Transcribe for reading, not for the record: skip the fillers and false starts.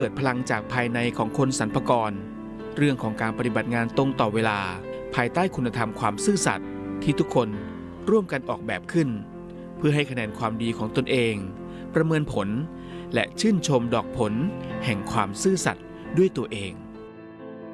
เกิดพลังจากภายในของคนสรรพากรเรื่องของการปฏิบัติงานตรงต่อเวลาภายใต้คุณธรรมความซื่อสัตย์ที่ทุกคนร่วมกันออกแบบขึ้นเพื่อให้คะแนนความดีของตนเองประเมินผลและชื่นชมดอกผลแห่งความซื่อสัตย์ด้วยตัวเอง